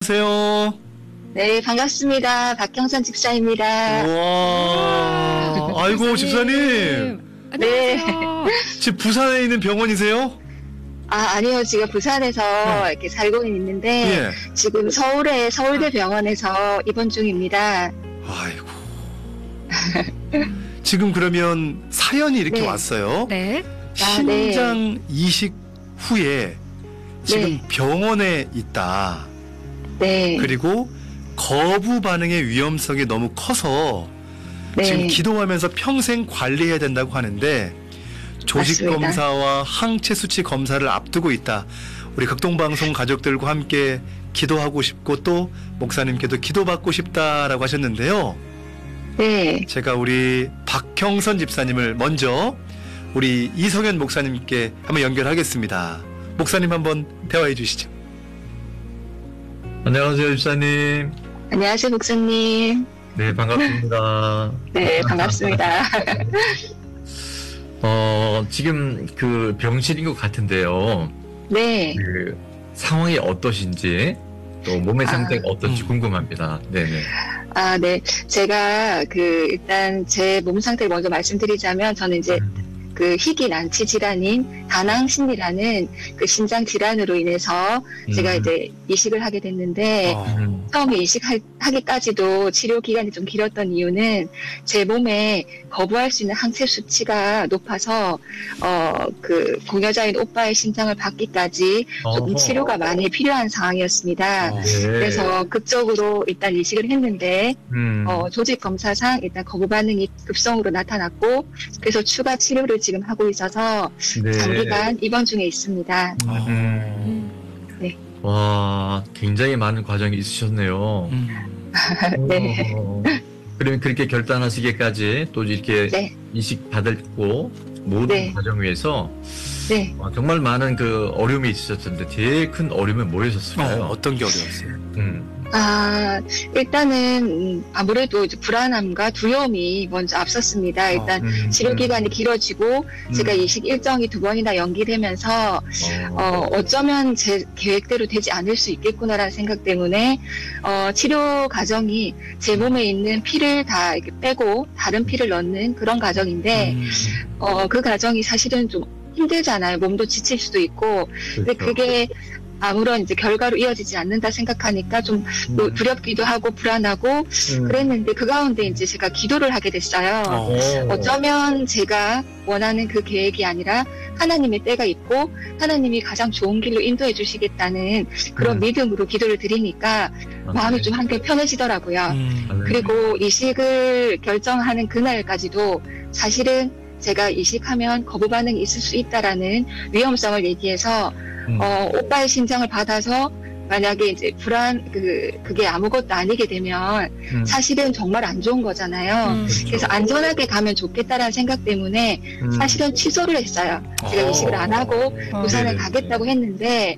안녕하세요. 네, 반갑습니다. 박경선 집사입니다. 우와. 아이고, 집사님. 안녕하세요. 지금 부산에 있는 병원이세요? 아니요. 지금 부산에서 이렇게 살고 있는데, 예. 지금 서울대 병원에서 입원 중입니다. 아이고. 지금 그러면 사연이 이렇게 네. 왔어요. 네. 신장 이식 후에 지금 네. 병원에 있다. 네. 그리고 거부 반응의 위험성이 너무 커서 네. 지금 기도하면서 평생 관리해야 된다고 하는데 조직 맞습니다. 검사와 항체 수치 검사를 앞두고 있다. 우리 극동방송 가족들과 함께 기도하고 싶고 또 목사님께도 기도받고 싶다라고 하셨는데요. 네. 제가 우리 박형선 집사님을 먼저 우리 이성현 목사님께 한번 연결하겠습니다. 목사님 한번 대화해 주시죠. 안녕하세요, 집사님. 안녕하세요, 목사님. 네, 반갑습니다. 네, 반갑습니다. 지금 그 병실인 것 같은데요. 네. 그 상황이 어떠신지, 또 몸의 상태가 어떨지 궁금합니다. 네네. 네. 제가 일단 제 몸 상태를 먼저 말씀드리자면, 저는 이제 그 희귀 난치 질환인 다낭신이라는 그 신장 질환으로 인해서 제가 이제 이식을 하게 됐는데, 처음에 이식하기까지도 치료 기간이 좀 길었던 이유는 제 몸에 거부할 수 있는 항체 수치가 높아서 그 공여자인 오빠의 심장을 받기까지 조금 치료가 많이 필요한 상황이었습니다. 네. 그래서 극적으로 일단 이식을 했는데 조직 검사상 일단 거부 반응이 급성으로 나타났고, 그래서 추가 치료를 지금 하고 있어서 네. 장기간 입원 중에 있습니다. 네. 와, 굉장히 많은 과정이 있으셨네요. 네. 그러면 그렇게 결단하시기까지 또 이렇게 네. 이식 받고 모든 네. 과정 위에서 네. 정말 많은 그 어려움이 있으셨는데 제일 큰 어려움은 뭐였었을까요? 어떤 게 어려웠어요? 일단은 아무래도 이제 불안함과 두려움이 먼저 앞섰습니다. 일단 치료 기간이 길어지고 제가 이식 일정이 2번이나 연기되면서 어쩌면 제 계획대로 되지 않을 수 있겠구나라는 생각 때문에 치료 과정이 제 몸에 있는 피를 다 이렇게 빼고 다른 피를 넣는 그런 과정인데 그 과정이 사실은 좀 힘들잖아요. 몸도 지칠 수도 있고. 근데 그게 아무런 이제 결과로 이어지지 않는다 생각하니까 좀 두렵기도 하고 불안하고 그랬는데, 그 가운데 이제 제가 기도를 하게 됐어요. 어쩌면 제가 원하는 그 계획이 아니라 하나님의 때가 있고 하나님이 가장 좋은 길로 인도해 주시겠다는 그런 믿음으로 기도를 드리니까 마음이 좀 한결 편해지더라고요. 그리고 이식을 결정하는 그날까지도 사실은 제가 이식하면 거부 반응이 있을 수 있다라는 위험성을 얘기해서 오빠의 심장을 받아서 만약에 이제 그게 아무것도 아니게 되면 사실은 정말 안 좋은 거잖아요. 그래서 안전하게 가면 좋겠다라는 생각 때문에 사실은 취소를 했어요. 제가 이식을 안 하고 부산을 가겠다고 했는데,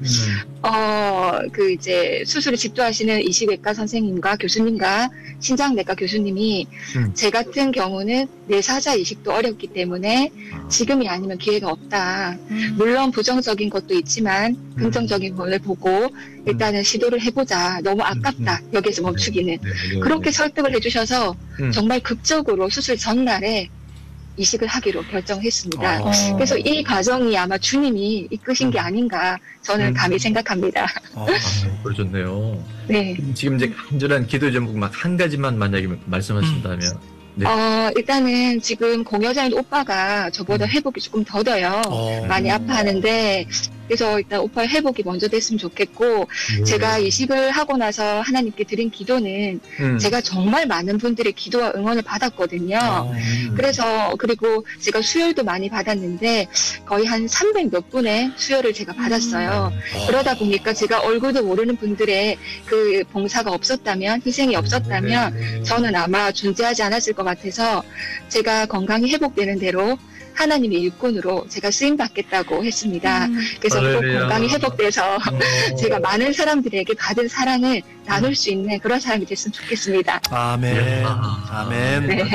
이제 수술을 집도하시는 이식외과 선생님과 교수님과 신장내과 교수님이 제 같은 경우는 내사자 이식도 어렵기 때문에 지금이 아니면 기회가 없다. 물론 부정적인 것도 있지만 긍정적인 걸 보고 일단은 시도를 해보자. 너무 아깝다. 여기서 멈추기는. 그렇게 설득을 해주셔서 정말 극적으로 수술 전날에 이식을 하기로 결정했습니다. 그래서 이 과정이 아마 주님이 이끄신 게 아닌가 저는 감히 생각합니다. 그러셨네요. 네. 지금 이제 간절한 기도 제목 막 한 가지만 만약에 말씀하신다면. 네. 일단은 지금 공여자인 오빠가 저보다 회복이 조금 더뎌요. 많이 아파하는데, 그래서 일단 오빠의 회복이 먼저 됐으면 좋겠고, 제가 이식을 하고 나서 하나님께 드린 기도는 제가 정말 많은 분들의 기도와 응원을 받았거든요. 그리고 제가 수혈도 많이 받았는데, 거의 한 300 몇 분의 수혈을 제가 받았어요. 그러다 보니까 제가 얼굴도 모르는 분들의 그 봉사가 없었다면, 희생이 없었다면, 저는 아마 존재하지 않았을 것 같아서, 제가 건강이 회복되는 대로 하나님의 일꾼으로 제가 쓰임받겠다고 했습니다. 그래서 꼭 건강이 회복돼서 제가 많은 사람들에게 받은 사랑을 나눌 수 있는 그런 사람이 됐으면 좋겠습니다. 아멘. 아멘. 네.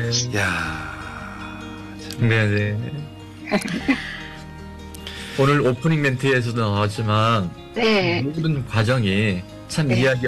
야. 네네. 오늘 오프닝 멘트에서도 나왔지만 네. 모든 과정이 참 네. 이야기